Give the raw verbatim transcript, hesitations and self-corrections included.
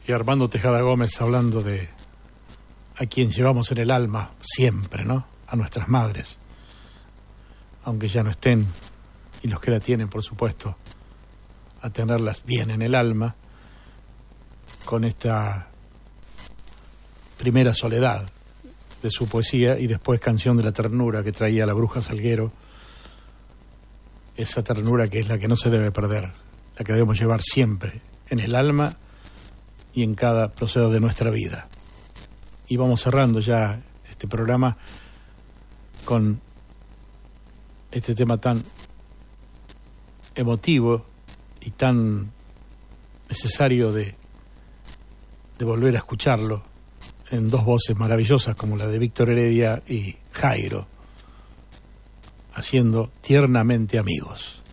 Y Armando Tejada Gómez hablando de a quien llevamos en el alma siempre, ¿no? A nuestras madres, aunque ya no estén, y los que la tienen, por supuesto, a tenerlas bien en el alma, con esta primera soledad de su poesía y después Canción de la Ternura que traía la Bruja Salguero, esa ternura que es la que no se debe perder, la que debemos llevar siempre en el alma y en cada proceso de nuestra vida. Y vamos cerrando ya este programa con este tema tan emotivo y tan necesario de, de volver a escucharlo en dos voces maravillosas como la de Víctor Heredia y Jairo, haciendo Tiernamente Amigos.